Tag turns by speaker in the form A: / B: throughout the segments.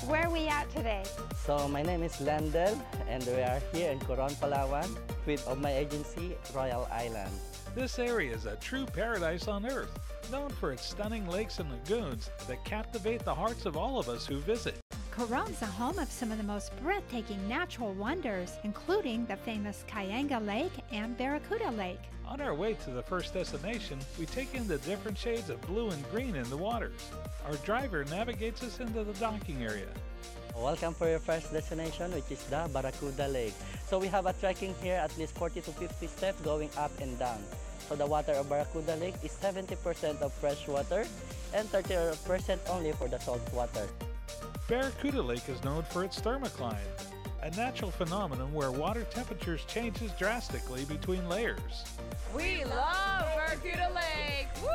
A: Where are we at today?
B: So my name is Landel and we are here in Coron, Palawan with my agency, Royal Island.
C: This area is a true paradise on Earth, known for its stunning lakes and lagoons that captivate the hearts of all of us who visit.
A: Coron's the home of some of the most breathtaking natural wonders, including the famous Cayanga Lake and Barracuda Lake.
C: On our way to the first destination, we take in the different shades of blue and green in the waters. Our driver navigates us into the docking area.
B: Welcome for your first destination, which is the Barracuda Lake. So we have a trekking here, at least 40 to 50 steps going up and down. So the water of Barracuda Lake is 70% of fresh water and 30% only for the salt water.
C: Barracuda Lake is known for its thermocline, a natural phenomenon where water temperatures changes drastically between layers.
D: We love Barracuda Lake! Woo!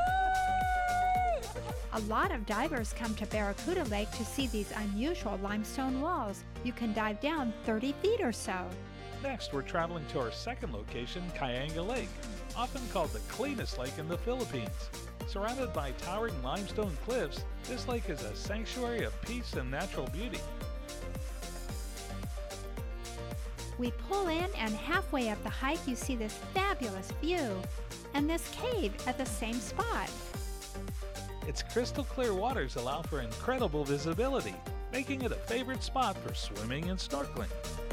A: A lot of divers come to Barracuda Lake to see these unusual limestone walls. You can dive down 30 feet or so.
C: Next, we're traveling to our second location, Cayanga Lake, often called the cleanest lake in the Philippines. Surrounded by towering limestone cliffs, this lake is a sanctuary of peace and natural beauty.
A: We pull in, and halfway up the hike you see this fabulous view and this cave at the same spot.
C: Its crystal clear waters allow for incredible visibility, making it a favorite spot for swimming and snorkeling.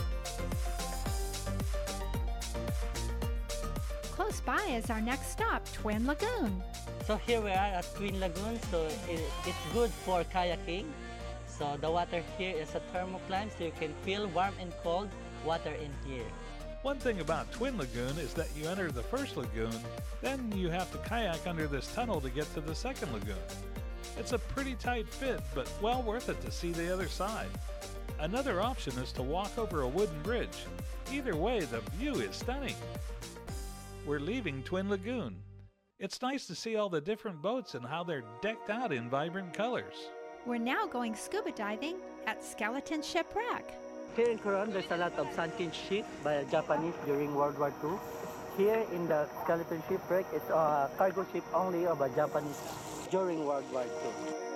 A: Close by is our next stop, Twin Lagoon.
B: So here we are at Twin Lagoon, so it's good for kayaking. So the water here is a thermocline, so you can feel warm and cold water in here.
C: One thing about Twin Lagoon is that you enter the first lagoon, then you have to kayak under this tunnel to get to the second lagoon. It's a pretty tight fit, but well worth it to see the other side. Another option is to walk over a wooden bridge. Either way, the view is stunning. We're leaving Twin Lagoon. It's nice to see all the different boats and how they're decked out in vibrant colors.
A: We're now going scuba diving at Skeleton Shipwreck.
B: Here in Coron, there's a lot of sunken ship by Japanese during World War II. Here in the Skeleton Shipwreck, it's a cargo ship only of a Japanese during World War II.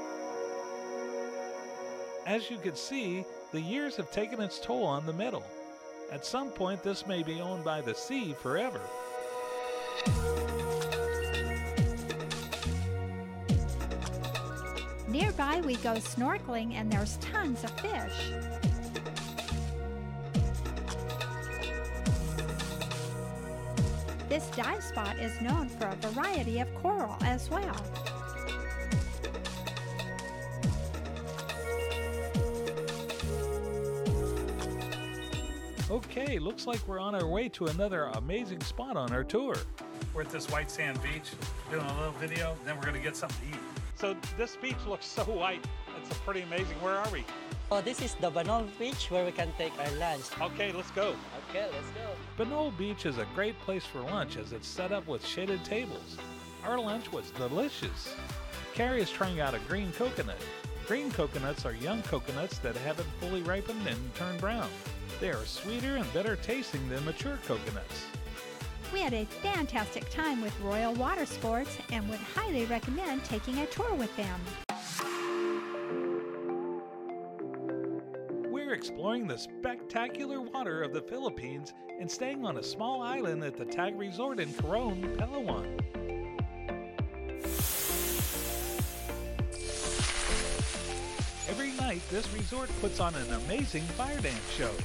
C: As you can see, the years have taken its toll on the metal. At some point, this may be owned by the sea forever.
A: Nearby we go snorkeling, and there's tons of fish. This dive spot is known for a variety of coral as well.
C: Okay, looks like we're on our way to another amazing spot on our tour. We're at this white sand beach, doing a little video, then we're going to get something to eat. So this beach looks so white, it's pretty amazing. Where are we?
B: Oh, this is the Banol Beach where we can take our lunch.
C: Okay, let's go.
B: Okay, let's go.
C: Banol Beach is a great place for lunch as it's set up with shaded tables. Our lunch was delicious. Carrie is trying out a green coconut. Green coconuts are young coconuts that haven't fully ripened and turned brown. They are sweeter and better tasting than mature coconuts.
A: We had a fantastic time with Royal Water Sports and would highly recommend taking a tour with them.
C: We're exploring the spectacular water of the Philippines and staying on a small island at the Tag Resort in Coron, Palawan. Every night, this resort puts on an amazing fire dance show.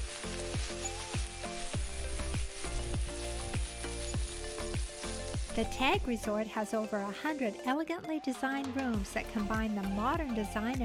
A: The Tag Resort has over 100 elegantly designed rooms that combine the modern design